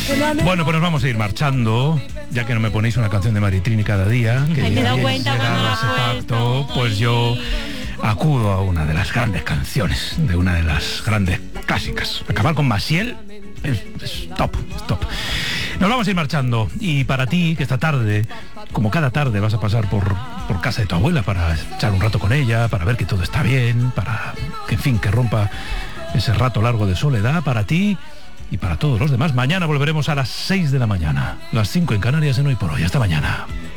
Bueno, pues nos vamos a ir marchando, ya que no me ponéis una canción de Maritrini cada día. Que Ay, me he dado bien cuenta será cuando la ese has pacto, puesto. pues yo acudo a una de las grandes canciones, de una de las grandes clásicas. Acabar con Maciel es top, es top. Nos vamos a ir marchando, y para ti, que esta tarde, como cada tarde, vas a pasar por casa de tu abuela para echar un rato con ella, para ver que todo está bien, para que, en fin, que rompa ese rato largo de soledad, para ti y para todos los demás. Mañana volveremos a las 6 de la mañana, las 5 en Canarias en Hoy por Hoy. Hasta mañana.